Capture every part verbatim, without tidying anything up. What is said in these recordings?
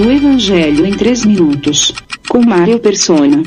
O Evangelho em três minutos, com Mário Persona.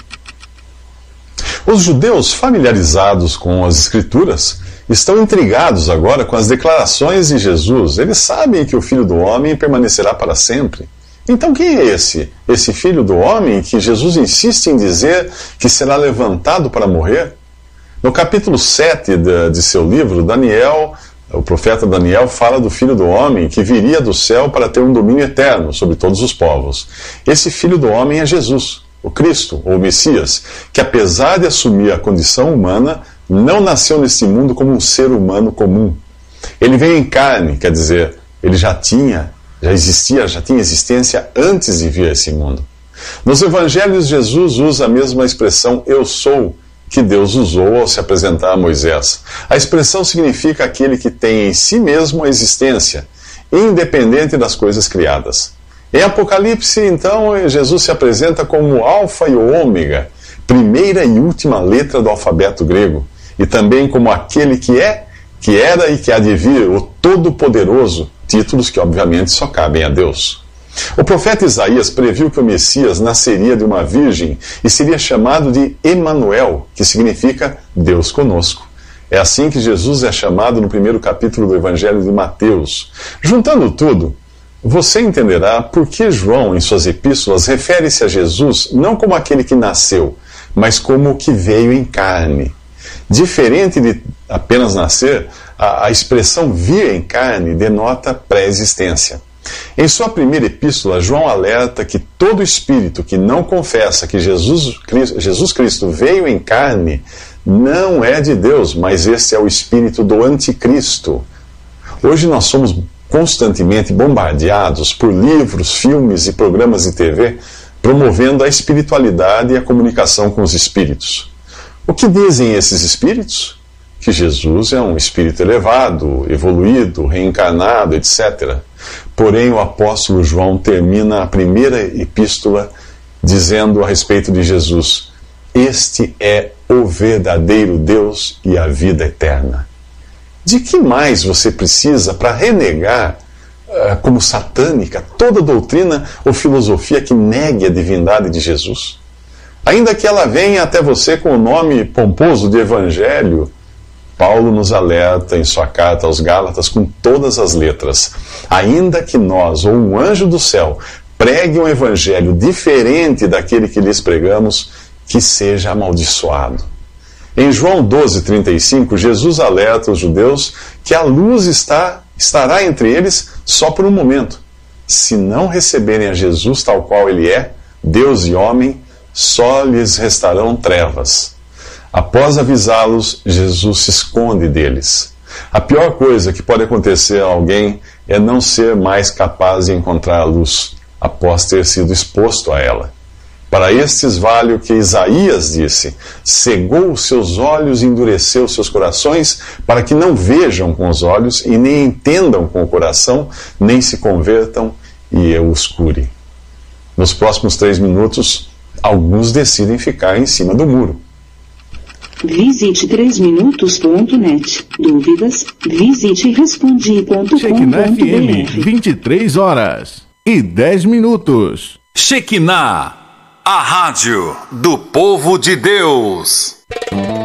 Os judeus familiarizados com as Escrituras estão intrigados agora com as declarações de Jesus. Eles sabem que o Filho do Homem permanecerá para sempre. Então quem é esse? Esse Filho do Homem que Jesus insiste em dizer que será levantado para morrer? No capítulo sete de, de seu livro, Daniel, o profeta Daniel fala do Filho do Homem que viria do céu para ter um domínio eterno sobre todos os povos. Esse Filho do Homem é Jesus, o Cristo, ou Messias, que apesar de assumir a condição humana, não nasceu nesse mundo como um ser humano comum. Ele veio em carne, quer dizer, ele já tinha, já existia, já tinha existência antes de vir a esse mundo. Nos evangelhos, Jesus usa a mesma expressão eu sou, que Deus usou ao se apresentar a Moisés. A expressão significa aquele que tem em si mesmo a existência, independente das coisas criadas. Em Apocalipse, então, Jesus se apresenta como o Alfa e o Ômega, primeira e última letra do alfabeto grego, e também como aquele que é, que era e que há de vir, o Todo-Poderoso, títulos que obviamente só cabem a Deus. O profeta Isaías previu que o Messias nasceria de uma virgem e seria chamado de Emanuel, que significa Deus conosco. É assim que Jesus é chamado no primeiro capítulo do Evangelho de Mateus. Juntando tudo, você entenderá por que João, em suas epístolas, refere-se a Jesus não como aquele que nasceu, mas como o que veio em carne. Diferente de apenas nascer, a, a expressão vir em carne denota pré-existência. Em sua primeira epístola, João alerta que todo espírito que não confessa que Jesus Cristo, Jesus Cristo veio em carne não é de Deus, mas esse é o espírito do anticristo. Hoje nós somos constantemente bombardeados por livros, filmes e programas de T V promovendo a espiritualidade e a comunicação com os espíritos. O que dizem esses espíritos? Que Jesus é um espírito elevado, evoluído, reencarnado, etcétera. Porém, o apóstolo João termina a primeira epístola dizendo a respeito de Jesus: este é o verdadeiro Deus e a vida eterna. De que mais você precisa para renegar, uh, como satânica, toda doutrina ou filosofia que negue a divindade de Jesus? Ainda que ela venha até você com o nome pomposo de Evangelho, Paulo nos alerta em sua carta aos Gálatas com todas as letras: ainda que nós, ou um anjo do céu, pregue um evangelho diferente daquele que lhes pregamos, que seja amaldiçoado. Em João doze, trinta e cinco, Jesus alerta os judeus que a luz está, estará entre eles só por um momento. Se não receberem a Jesus tal qual ele é, Deus e homem, só lhes restarão trevas. Após avisá-los, Jesus se esconde deles. A pior coisa que pode acontecer a alguém é não ser mais capaz de encontrar a luz, após ter sido exposto a ela. Para estes vale o que Isaías disse: cegou os seus olhos e endureceu os seus corações, para que não vejam com os olhos e nem entendam com o coração, nem se convertam e eu os cure. Nos próximos três minutos, alguns decidem ficar em cima do muro. Visite três minutos ponto net. Dúvidas? Visite respondi ponto com ponto b r. Shekinah F M, vinte e três horas e dez minutos. Shekinah, a rádio do povo de Deus.